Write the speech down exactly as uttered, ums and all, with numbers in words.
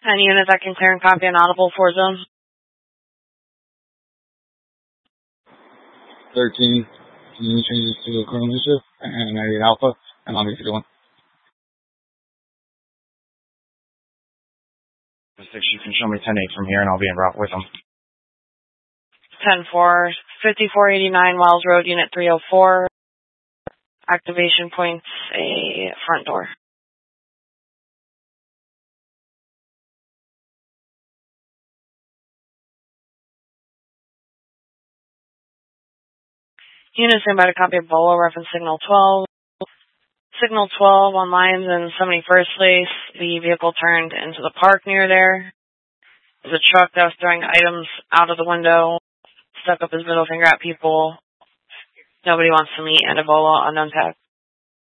Any units that can clear and copy an audible four zone? thirteen, can you change it to a Chrome issue? And I need Alpha, and I'll make it one. Six, you can show me ten eight from here, and I'll be en route with them. ten four, fifty-four eighty-nine Wells Road, Unit three oh four. Activation points a front door. Unit stand by to copy of Bolo, reference signal twelve. Signal twelve on lines in seventy-first place. The vehicle turned into the park near there. There's a truck that was throwing items out of the window, stuck up his middle finger at people. Nobody wants to meet, and a Bolo unknown tag.